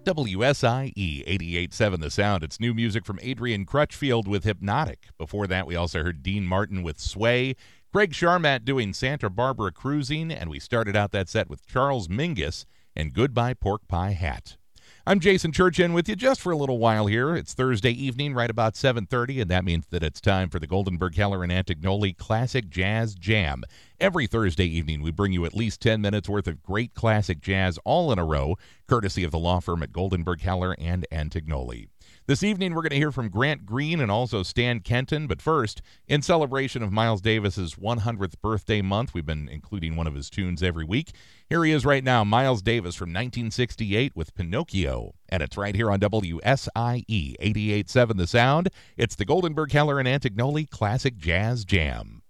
WSIE 88.7 The Sound. It's new music from Adrian Crutchfield with Hypnotic. Before that, we also heard Dean Martin with Sway, Craig Sharmat doing Santa Barbara Cruising, and we started out that set with Charles Mingus and Goodbye Pork Pie Hat. I'm Jason Churchin with you just for a little while here. It's Thursday evening, right about 7:30, and that means that it's time for the Goldenberg Keller and Antignoli Classic Jazz Jam. Every Thursday evening, we bring you at least 10 minutes worth of great classic jazz all in a row, courtesy of the law firm at Goldenberg Keller and Antignoli. This evening, we're going to hear from Grant Green and also Stan Kenton, but first, in celebration of Miles Davis's 100th birthday month, we've been including one of his tunes every week. Here he is right now, Miles Davis from 1968 with Pinocchio, and it's right here on WSIE 88.7 The Sound. It's the Goldenberg Keller and Antignoli Classic Jazz Jam.